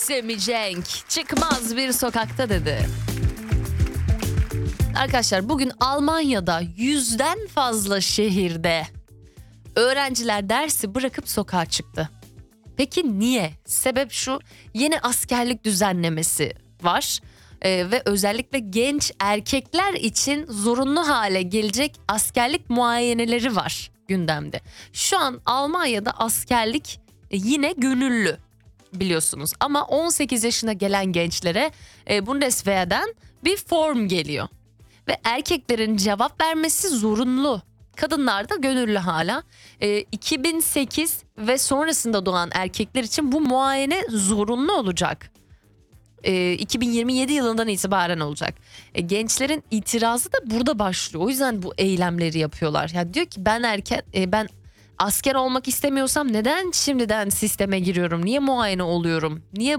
Semi Cenk çıkmaz bir sokakta dedi. Arkadaşlar bugün Almanya'da 100'den fazla şehirde öğrenciler dersi bırakıp sokağa çıktı. Peki niye? Sebep şu: yeni askerlik düzenlemesi var. Ve özellikle genç erkekler için zorunlu hale gelecek askerlik muayeneleri var gündemde. Şu an Almanya'da askerlik yine gönüllü, biliyorsunuz, ama 18 yaşına gelen gençlere Bundeswehr'den bir form geliyor. Ve erkeklerin cevap vermesi zorunlu. Kadınlar da gönüllü hala. 2008 ve sonrasında doğan erkekler için bu muayene zorunlu olacak. 2027 yılından itibaren olacak. Gençlerin itirazı da burada başlıyor. O yüzden bu eylemleri yapıyorlar. Ya diyor ki ben asker olmak istemiyorsam neden şimdiden sisteme giriyorum? Niye muayene oluyorum? Niye